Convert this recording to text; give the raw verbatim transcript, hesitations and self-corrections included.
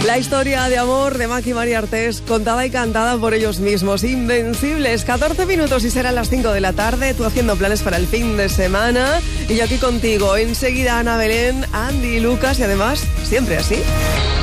La historia de amor de Maki y María Artés, contada y cantada por ellos mismos. Invencibles, catorce minutos y serán las cinco de la tarde. Tú haciendo planes para el fin de semana. Y yo aquí contigo. Enseguida Ana Belén, Andy y Lucas. Y además, siempre así.